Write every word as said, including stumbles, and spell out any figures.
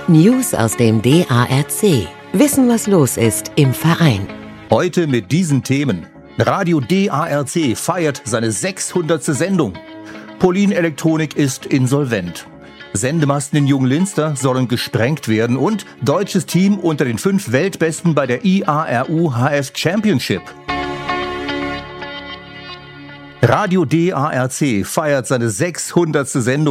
News aus dem D A R C. Wissen, was los ist im Verein. Heute mit diesen Themen. Radio D A R C feiert seine sechshundertste Sendung. Pauline Elektronik ist insolvent. Sendemasten in Junglinster sollen gesprengt werden und deutsches Team unter den fünf Weltbesten bei der I A R U H F Championship. Radio D A R C feiert seine sechshundertste Sendung.